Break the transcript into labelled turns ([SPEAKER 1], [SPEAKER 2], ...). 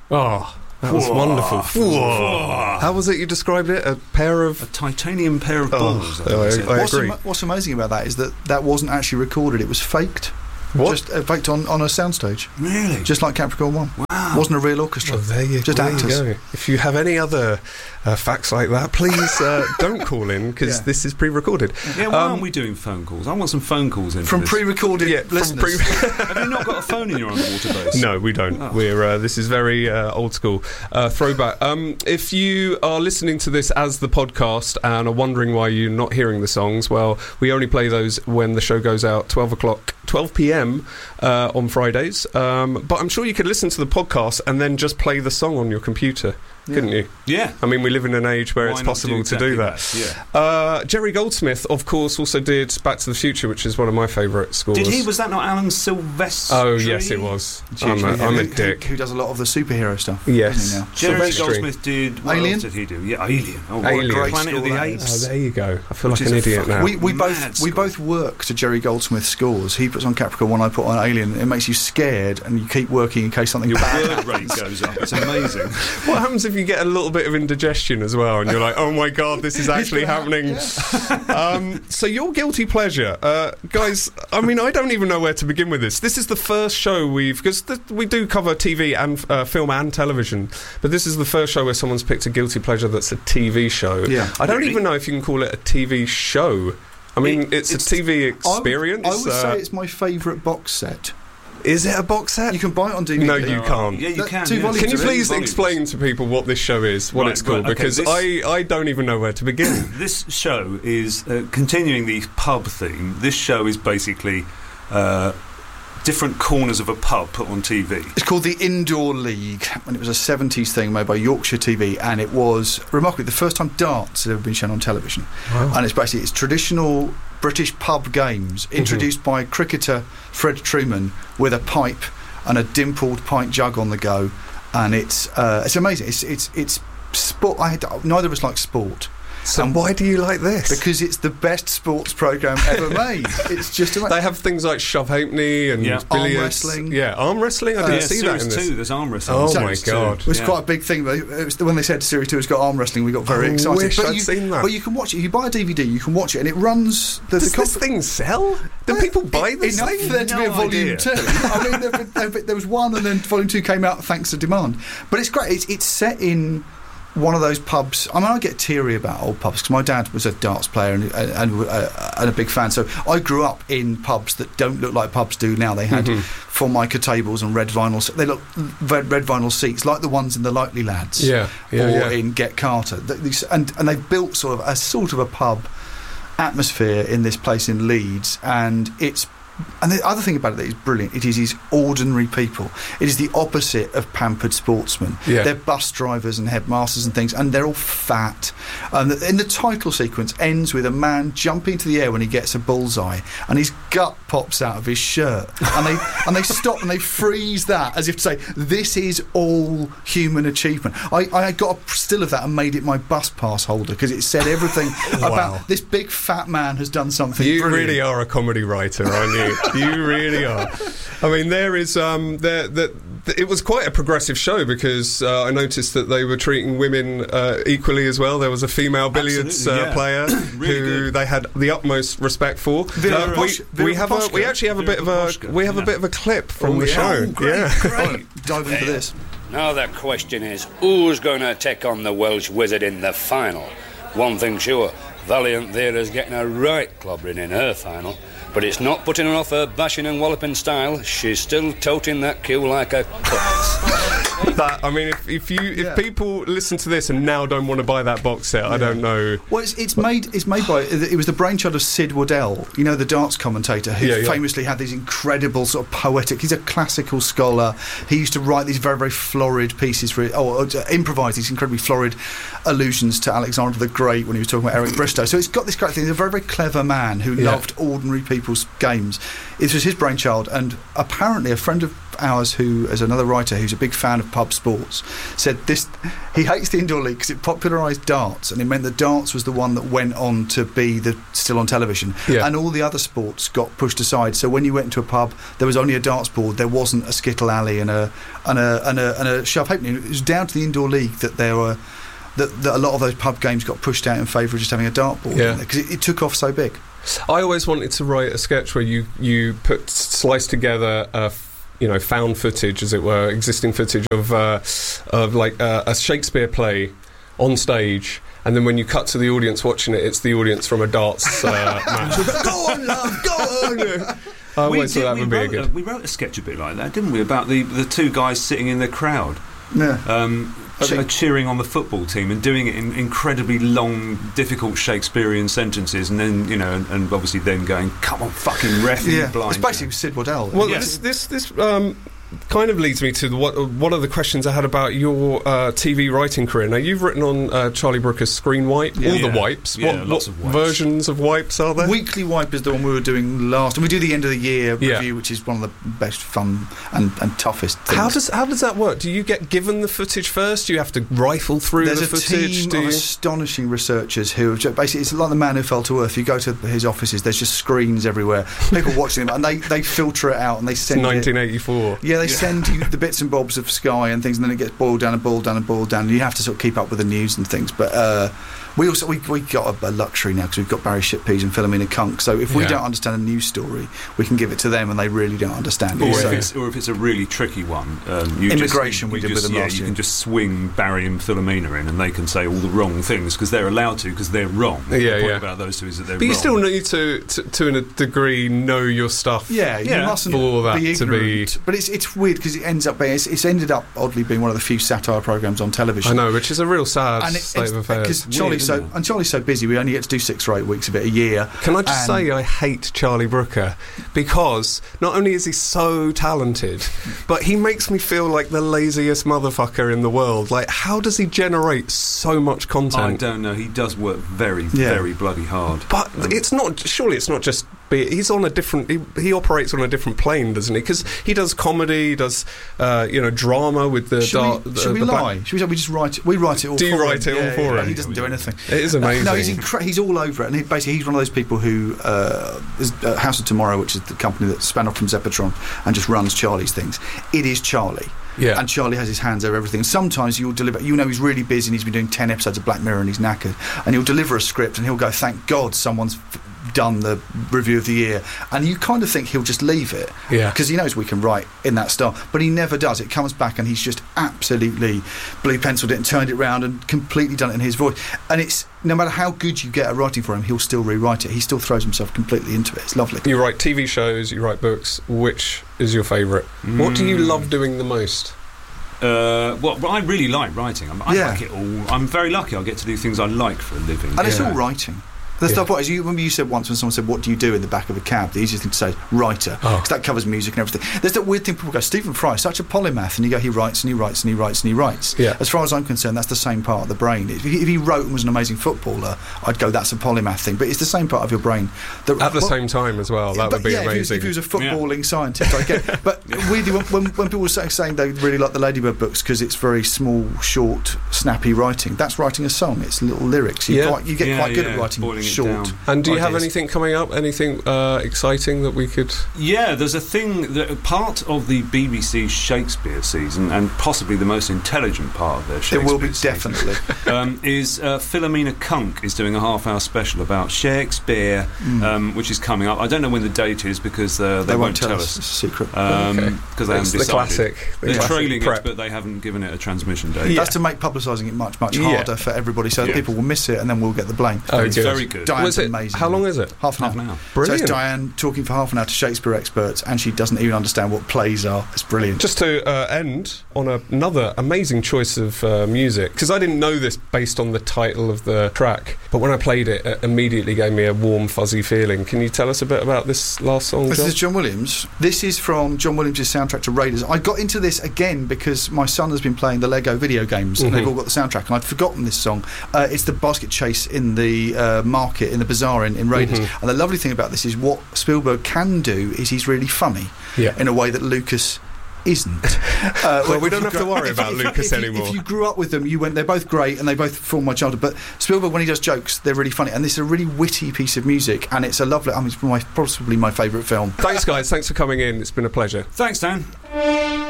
[SPEAKER 1] Oh, that was wonderful. How was it you described it? A
[SPEAKER 2] titanium pair of balls.
[SPEAKER 1] I agree.
[SPEAKER 3] What's amazing about that is that wasn't actually recorded, it was faked.
[SPEAKER 1] What?
[SPEAKER 3] Just faked on a soundstage.
[SPEAKER 2] Really?
[SPEAKER 3] Just like Capricorn 1.
[SPEAKER 2] Wow.
[SPEAKER 3] Wasn't a real orchestra.
[SPEAKER 1] Well, there you
[SPEAKER 3] actors.
[SPEAKER 1] go. If you have any other facts like that, please don't call in, because this is pre-recorded.
[SPEAKER 2] Yeah, why aren't we doing phone calls? I want some phone calls in
[SPEAKER 3] from pre-recorded listeners.
[SPEAKER 2] Have you not got a phone in your underwater base?
[SPEAKER 1] No, we don't.
[SPEAKER 2] Oh.
[SPEAKER 1] We're this is very old school throwback. If you are listening to this as the podcast and are wondering why you're not hearing the songs, well, we only play those when the show goes out 12 p.m. On Fridays. But I'm sure you could listen to the podcast and then just play the song on your computer, couldn't you?
[SPEAKER 2] Yeah.
[SPEAKER 1] I mean, we live in an age where it's
[SPEAKER 2] Why not
[SPEAKER 1] possible
[SPEAKER 2] do
[SPEAKER 1] to do
[SPEAKER 2] exactly
[SPEAKER 1] that.
[SPEAKER 2] Yeah.
[SPEAKER 1] Jerry Goldsmith, of course, also did Back to the Future, which is one of my favourite scores.
[SPEAKER 2] Did he? Was that not Alan Silvestri?
[SPEAKER 1] Oh, yes, it was. I'm a dick.
[SPEAKER 3] Who does a lot of the superhero stuff.
[SPEAKER 1] Yes.
[SPEAKER 3] Now?
[SPEAKER 2] Jerry
[SPEAKER 1] Silvestri.
[SPEAKER 2] Goldsmith did... What
[SPEAKER 3] Alien?
[SPEAKER 2] else did he do? Yeah, Alien. Oh, what
[SPEAKER 1] Alien.
[SPEAKER 2] a
[SPEAKER 3] Great
[SPEAKER 2] Planet of the
[SPEAKER 3] score that
[SPEAKER 2] Apes.
[SPEAKER 1] Oh, there you go. I feel
[SPEAKER 2] Which
[SPEAKER 1] like an
[SPEAKER 2] is a
[SPEAKER 1] idiot now.
[SPEAKER 3] We both work to Jerry Goldsmith's scores. He puts on Capricorn 1, I put on Alien. It makes you scared, and you keep working in case something
[SPEAKER 2] Your
[SPEAKER 3] bad
[SPEAKER 2] word rate goes up. It's amazing.
[SPEAKER 1] What happens if you get a little bit of indigestion as well, and you're like, oh my god, this is actually happening? So your guilty pleasure, guys, I mean, I don't even know where to begin with this. This is the first show because we do cover TV and film and television, but this is the first show where someone's picked a guilty pleasure that's a TV show.
[SPEAKER 3] Yeah.
[SPEAKER 1] I don't even know if you can call it a TV show. I mean, it's a TV experience.
[SPEAKER 3] I would say it's my favourite box set.
[SPEAKER 1] Is it a box set?
[SPEAKER 3] You can buy it on DVD.
[SPEAKER 1] No, you can't.
[SPEAKER 2] Yeah, you can.
[SPEAKER 3] Two
[SPEAKER 2] yeah.
[SPEAKER 3] volumes
[SPEAKER 1] Can you
[SPEAKER 3] of it.
[SPEAKER 1] please
[SPEAKER 2] Volumes.
[SPEAKER 1] explain to people what this show is, what it's called?
[SPEAKER 2] Okay,
[SPEAKER 1] Because I don't even know where to begin.
[SPEAKER 2] This show is continuing the pub theme. This show is basically different corners of a pub put on TV.
[SPEAKER 3] It's called the Indoor League, and it was a 70s thing made by Yorkshire TV, and it was remarkably the first time darts had ever been shown on television.
[SPEAKER 1] Wow.
[SPEAKER 3] And it's traditional British pub games introduced by cricketer Fred Truman with a pipe and a dimpled pint jug on the go, and it's amazing. It's sport. Neither of us like sport.
[SPEAKER 1] So why do you like this?
[SPEAKER 3] Because it's the best sports programme ever made. It's just amazing.
[SPEAKER 1] They have things like shove halfpenny and billiards.
[SPEAKER 3] Arm wrestling.
[SPEAKER 1] Yeah, arm wrestling. I didn't see that in
[SPEAKER 2] Series
[SPEAKER 1] this.
[SPEAKER 2] 2, there's arm wrestling.
[SPEAKER 1] Oh
[SPEAKER 2] Series
[SPEAKER 1] my God.
[SPEAKER 2] 2.
[SPEAKER 3] It was quite a big thing. When they said Series 2 has got arm wrestling, we got very excited.
[SPEAKER 1] Wish I'd seen that.
[SPEAKER 3] But you can watch it. If you buy a DVD, you can watch it, and it runs...
[SPEAKER 1] Does this thing sell? Do people buy this
[SPEAKER 3] enough
[SPEAKER 1] thing?
[SPEAKER 3] for there to be a volume 2. I mean, there was one, and then volume 2 came out thanks to demand. But it's great. It's set in one of those pubs. I mean, I get teary about old pubs because my dad was a darts player and a big fan. So I grew up in pubs that don't look like pubs do now. They had Formica tables and red vinyl. They look red vinyl seats like the ones in the Likely Lads, or in Get Carter. And they built sort of a pub atmosphere in this place in Leeds, and the other thing about it that is brilliant, it is these ordinary people. It is the opposite of pampered sportsmen.
[SPEAKER 1] Yeah.
[SPEAKER 3] They're bus drivers and headmasters and things, and they're all fat. And the title sequence ends with a man jumping into the air when he gets a bullseye, and his gut pops out of his shirt. And they stop and they freeze that as if to say, this is all human achievement. I got a still of that and made it my bus pass holder because it said everything about this big fat man has done something brilliant.
[SPEAKER 1] Really are a comedy writer, aren't you? You really are. I mean, there is it was quite a progressive show because I noticed that they were treating women equally as well. There was a female billiards player
[SPEAKER 2] really
[SPEAKER 1] who
[SPEAKER 2] good.
[SPEAKER 1] they had the utmost respect for. We actually have a bit of a clip from the show.
[SPEAKER 3] Great. Dive into this.
[SPEAKER 4] Now the question is, who's going to take on the Welsh Wizard in the final? One thing sure, Valiant there is getting a right clobbering in her final. But it's not putting her off her bashing and walloping style. She's still toting that cue like a
[SPEAKER 1] That, I mean, if people listen to this and now don't want to buy that box set, I don't know.
[SPEAKER 3] Well, it's made by. It was the brainchild of Sid Waddell, you know, the darts commentator who famously had these incredible sort of poetic. He's a classical scholar. He used to write these very, very florid pieces or improvise these incredibly florid allusions to Alexander the Great when he was talking about Eric Bristow. So it's got this great thing. He's a very, very clever man who loved ordinary people's games. It was his brainchild, and apparently a friend of ours who is another writer who's a big fan of pub sports said this. He hates the indoor league because it popularised darts, and it meant that darts was the one that went on to be still on television, and all the other sports got pushed aside. So when you went into a pub, there was only a darts board. There wasn't a skittle alley and a shove halfpenny. It was down to the indoor league that there were that a lot of those pub games got pushed out in favour of just having a dartboard because it took off so big.
[SPEAKER 1] I always wanted to write a sketch where you slice together found footage, as it were, existing footage of like a Shakespeare play on stage, and then when you cut to the audience watching it, it's the audience from a darts match.
[SPEAKER 3] Go on, love, go on.
[SPEAKER 1] I always thought that would be good.
[SPEAKER 2] We wrote a sketch a bit like that, didn't we? About the two guys sitting in the crowd.
[SPEAKER 3] Yeah.
[SPEAKER 2] Cheering on the football team and doing it in incredibly long, difficult Shakespearean sentences, and then and obviously then going, "Come on, fucking ref!" Blind.
[SPEAKER 3] It's basically Sid Waddell.
[SPEAKER 1] Well, this kind of leads me to one of the questions I had about your TV writing career. Now, you've written on Charlie Brooker's Screen Wipe, all the wipes.
[SPEAKER 2] Lots of wipes.
[SPEAKER 1] Versions of wipes are there?
[SPEAKER 3] Weekly Wipe is the one we were doing last, and we do the end of the year review, which is one of the best fun and toughest things.
[SPEAKER 1] How does that work? Do you get given the footage first? Do you have to rifle through the footage?
[SPEAKER 3] There's a team of astonishing researchers who basically, it's like The Man Who Fell to Earth. You go to his offices, there's just screens everywhere, people watching them, and they filter it out and they send
[SPEAKER 1] 1984.
[SPEAKER 3] They send you the bits and bobs of Sky and things, and then it gets boiled down and boiled down and boiled down, and you have to sort of keep up with the news and things. But we got a luxury now because we've got Barry Shippees and Philomena Kunk, so if we don't understand a news story, we can give it to them and they really don't understand it.
[SPEAKER 2] Or if it's a really tricky one,
[SPEAKER 3] Immigration we did with them last year.
[SPEAKER 2] You can just swing Barry and Philomena in and they can say all the wrong things because they're allowed to, because they're wrong. The point about those two is that they're wrong.
[SPEAKER 1] But you still need to a degree know your stuff.
[SPEAKER 3] You mustn't
[SPEAKER 1] for that
[SPEAKER 3] be ignorant.
[SPEAKER 1] to be.
[SPEAKER 3] But it's weird because it ends up being it's ended up oddly being one of the few satire programmes on television.
[SPEAKER 1] I know, which is a real sad state of affairs.
[SPEAKER 3] Because Charlie's so busy, we only get to do 6 or 8 weeks of it a year.
[SPEAKER 1] Can I just say I hate Charlie Brooker because not only is he so talented, but he makes me feel like the laziest motherfucker in the world. Like, how does he generate so much content?
[SPEAKER 2] I don't know. He does work very, very bloody hard.
[SPEAKER 1] But it's not. Surely it's not just. He's on a different. He operates on a different plane, doesn't he? Because he does comedy, does drama with the.
[SPEAKER 3] Should we lie? Should we say we just write it? We write it all.
[SPEAKER 1] Do you write it all for him?
[SPEAKER 3] He doesn't do anything.
[SPEAKER 1] It is amazing.
[SPEAKER 3] No, he's all over it, and he's one of those people who is House of Tomorrow, which is the company that spun off from Zeppotron and just runs Charlie's things. It is Charlie.
[SPEAKER 1] Yeah.
[SPEAKER 3] And Charlie has his hands over everything. Sometimes you'll deliver, he's really busy and he's been doing 10 episodes of Black Mirror and he's knackered, and he'll deliver a script and he'll go, thank God someone's done the review of the year, and you kind of think he'll just leave it because he knows we can write in that style, but he never does. It comes back and he's just absolutely blue penciled it and turned it round and completely done it in his voice, and it's no matter how good you get at writing for him, he'll still rewrite it. He still throws himself completely into it. It's lovely.
[SPEAKER 1] You write TV shows, you write books. Which is your favourite? What do you love doing the most?
[SPEAKER 2] Well, I really like writing. I like it all. I'm very lucky. I get to do things I like for a living.
[SPEAKER 3] And it's all writing. The stuff is, remember you said once when someone said, what do you do in the back of a cab? The easiest thing to say is writer, because that covers music and everything. There's that weird thing people go, Stephen Fry is such a polymath, and you go, he writes and he writes and he writes and he writes. As far as I'm concerned, that's the same part of the brain. If he wrote and was an amazing footballer, I'd go, that's a polymath thing, but it's the same part of your brain.
[SPEAKER 1] At the same time as well, that would be amazing.
[SPEAKER 3] If he was a footballing scientist, I get it. But weirdly, when people were saying they really like the Ladybird books because it's very small, short, snappy writing, that's writing a song. It's little lyrics. You get quite good at writing short.
[SPEAKER 1] And do you have anything coming up? Anything exciting that we could...
[SPEAKER 2] Yeah, there's a thing that part of the BBC Shakespeare season, and possibly the most intelligent part of their Shakespeare
[SPEAKER 3] season. It will be,
[SPEAKER 2] definitely. Is Philomena Kunk is doing a half-hour special about Shakespeare, which is coming up. I don't know when the date is because they won't tell us.
[SPEAKER 3] It's a secret.
[SPEAKER 2] Because they haven't decided.
[SPEAKER 1] The classic.
[SPEAKER 2] They're trailing it, but they haven't given it a transmission date.
[SPEAKER 3] That's to make publicising it much, much harder for everybody, so that people will miss it and then we'll get the blame.
[SPEAKER 2] It's very good.
[SPEAKER 3] Diane's amazing.
[SPEAKER 1] How long is it?
[SPEAKER 3] Half an hour.
[SPEAKER 1] Brilliant.
[SPEAKER 3] So it's Diane talking for half an hour to Shakespeare experts, and she doesn't even understand what plays are. It's brilliant.
[SPEAKER 1] Just to end on another amazing choice of music, because I didn't know this based on the title of the track, but when I played it, it immediately gave me a warm, fuzzy feeling. Can you tell us a bit about this last song, John?
[SPEAKER 3] This is John Williams. This is from John Williams' soundtrack to Raiders. I got into this again because my son has been playing the Lego video games, and they've all got the soundtrack, and I'd forgotten this song. It's the basket chase in the market, in the bazaar in Raiders. And the lovely thing about this is what Spielberg can do is he's really funny in a way that Lucas isn't.
[SPEAKER 1] Well, we don't have to worry about Lucas anymore.
[SPEAKER 3] If you grew up with them, they're both great and they both form my childhood. But Spielberg, when he does jokes, they're really funny. And this is a really witty piece of music, and it's a lovely. I mean, it's possibly my favourite film.
[SPEAKER 1] Thanks, guys. Thanks for coming in. It's been a pleasure.
[SPEAKER 2] Thanks, Dan.